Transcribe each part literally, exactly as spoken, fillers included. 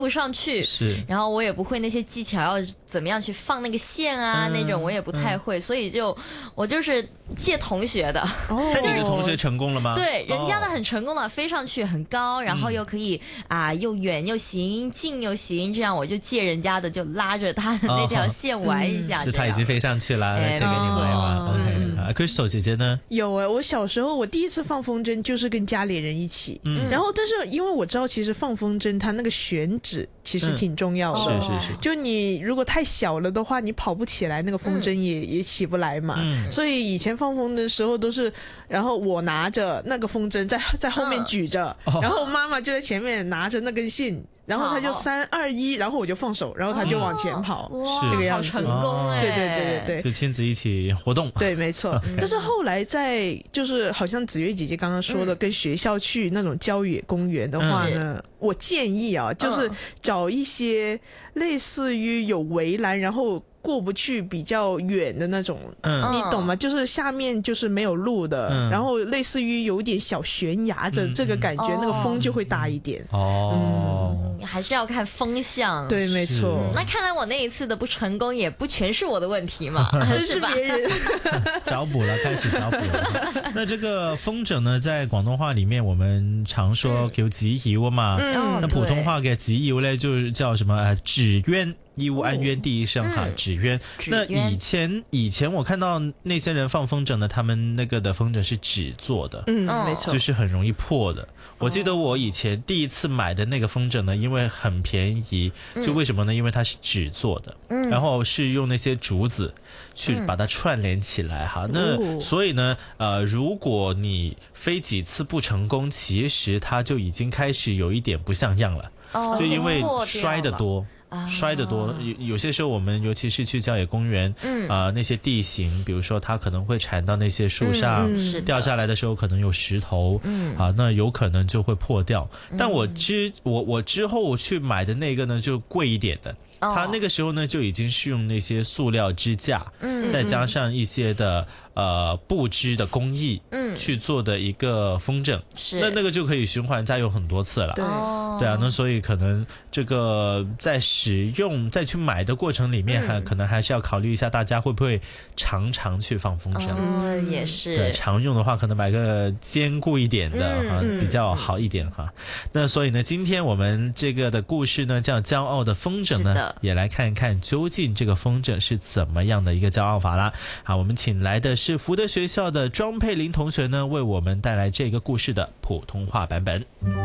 不上去， 是， 然后我也不会那些技巧要怎么样去放那个线啊、嗯、那种我也不太会、嗯、所以就我就是借同学的。 哦，那你的同学成功了吗？ 对，人家的很成功的，飞上去很高，然后又可以、嗯、啊又远又行，近又行，这样我就借人家的，就拉着他的那条线玩一下。 哦嗯、就他已经飞上去了，借给你玩玩。 哦、 OK，、嗯啊、Crystal 姐姐呢？ 有哎、欸，我小时候我第一次放风筝就是跟家里人一起，嗯，然后但是因为我知道其实放风筝它那个选址其实挺重要的， 嗯、是是是， 就你如果太小了的话，你跑不起来，那个风筝也、嗯、也起不来嘛、嗯。所以以前放风的时候都是，然后我拿着那个风筝在在后面举着、嗯，然后妈妈就在前面拿着那根线。然后他就三二一，然后我就放手，然后他就往前跑， 哦、 这个样子， 成功哎、 哦！对对对对对， 就亲子一起活动， 对，没错。嗯、但是后来在就是好像子月姐姐刚刚说的，嗯、跟学校去那种郊野公园的话呢，嗯、我建议啊，就是找一些类似于有围栏，然后过不去比较远的那种，嗯，你懂吗？就是下面就是没有路的，嗯、然后类似于有点小悬崖的这个感觉，嗯、那个风就会大一点。 哦， 嗯，还是要看风向。 对，没错、 嗯。那看来我那一次的不成功，也不全是我的问题嘛， 是别人找补了，开始找补了。那这个风筝呢，在广东话里面我们常说叫紙鷂嘛，嗯，那普通話嘅紙鷂呢，就是叫什麼呃紙鳶。義烏安冤第一聲哈，紙鳶。那以前以前我看到那些人放風箏呢，他們那個的風箏是紙做的， 嗯，沒錯， 就是很容易破的。我記得我以前第一次買的那個風箏呢，因為很便宜，就為什麼呢？因為它是紙做的，嗯，然後是用那些竹子去把它串聯起來哈。那所以呢，呃，如果你飛幾次不成功，其實它就已經開始有一點不像樣了，就因為摔得多。摔得多，有有些时候我们尤其是去郊野公园，嗯啊、呃、那些地形，比如说它可能会缠到那些树上，嗯、掉下来的时候可能有石头，嗯啊那有可能就会破掉。嗯、但我之我我之后去买的那个呢就贵一点的。它那个时候呢就已经是用那些塑料支架，嗯，再加上一些的呃布织的工艺，嗯，去做的一个风筝，是那那个就可以循环再用很多次了，对，对啊，那所以可能这个在使用再去买的过程里面，还、嗯、可能还是要考虑一下大家会不会常常去放风筝， 嗯，也是， 对，常用的话可能买个坚固一点的哈、嗯，比较好一点哈。那所以呢，今天我们这个的故事呢叫《骄傲的风筝》呢。也来看看究竟这个风筝是怎么样的一个骄傲法啦。好，我们请来的是福德学校的庄佩玲同学呢，为我们带来这个故事的普通话版本。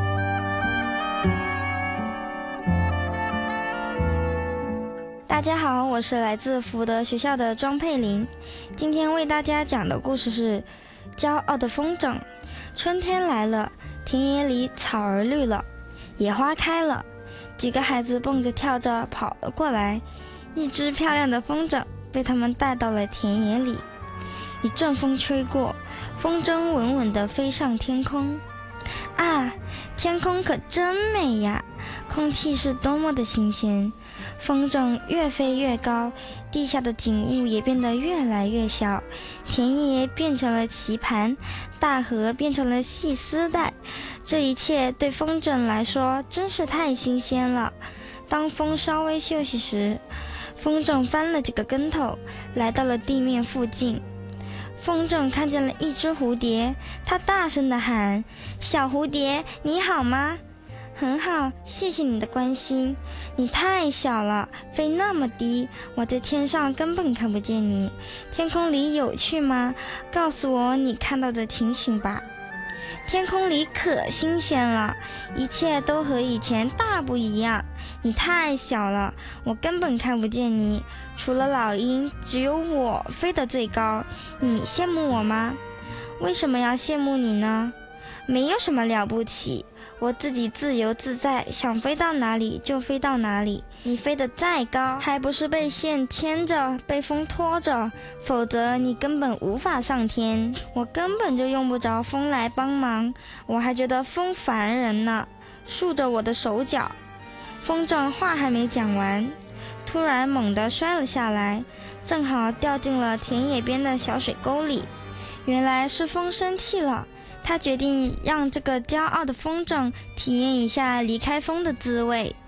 大家好，我是来自福德学校的庄佩玲，今天为大家讲的故事是骄傲的风筝。春天来了，田野里草儿绿了，野花开了，几个孩子蹦着跳着跑了过来，一只漂亮的风筝被他们带到了田野里。一阵风吹过，风筝稳稳地飞上天空。啊，天空可真美呀，空气是多么的新鲜。风筝越飞越高，地下的景物也变得越来越小，田野变成了棋盘，大河变成了细丝带。这一切对风筝来说真是太新鲜了。当风稍微休息时，风筝翻了几个跟头，来到了地面附近。风筝看见了一只蝴蝶，它大声地喊：小蝴蝶，你好吗？很好，谢谢你的关心。你太小了，飞那么低，我在天上根本看不见你。天空里有趣吗？告诉我你看到的情形吧。天空里可新鲜了，一切都和以前大不一样。你太小了，我根本看不见你。除了老鹰，只有我飞得最高。你羡慕我吗？为什么要羡慕你呢？没有什么了不起，我自己自由自在，想飞到哪里就飞到哪里。你飞得再高，还不是被线牵着，被风拖着，否则你根本无法上天。我根本就用不着风来帮忙，我还觉得风烦人呢，竖着我的手脚。风筝话还没讲完，突然猛地摔了下来，正好掉进了田野边的小水沟里。原来是风生气了，他决定让这个骄傲的风筝体验一下离开风的滋味。